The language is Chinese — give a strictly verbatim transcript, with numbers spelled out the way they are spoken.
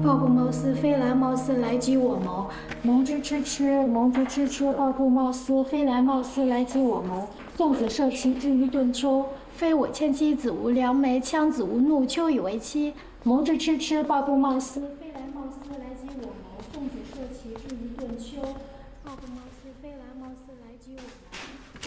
抱布貌似，飞来貌似，来击我谋。蒙之痴痴，蒙之痴痴，抱布貌似，飞来貌似，来击我谋。送子涉其至于顿丘，非我牵妻子无良媒，羌子无怒，丘以为妻。蒙之痴痴，抱布貌似，飞来貌似，来击我谋。送子涉其至于顿丘，抱布貌似，飞来貌似，来击我谋。